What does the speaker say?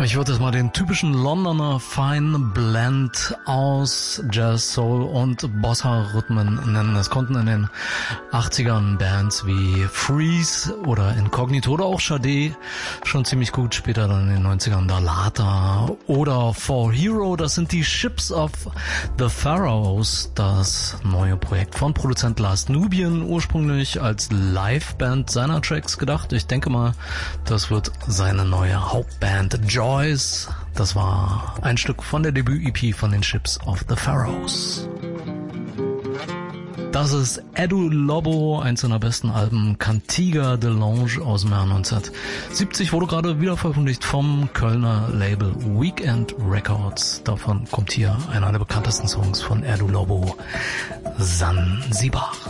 Ich würde jetzt mal den typischen Londoner Fine Blend aus Jazz, Soul und Bossa-Rhythmen nennen. Es konnten in den 80ern Bands wie Freeze oder Incognito oder auch Sade schon ziemlich gut, später dann in den 90ern Dalata oder For Hero. Das sind die Ships of the Pharaohs, das neue Projekt von Produzent Last Nubian, ursprünglich als Liveband seiner Tracks gedacht. Ich denke mal, das wird seine neue Hauptband Joyce. Das war ein Stück von der Debüt-EP von den Ships of the Pharaohs. Das ist Edu Lobo, eins seiner besten Alben, Cantiga de l'Ange aus dem Jahr 1970, wurde gerade wieder veröffentlicht vom Kölner Label Weekend Records. Davon kommt hier einer der bekanntesten Songs von Edu Lobo, Zanzibar.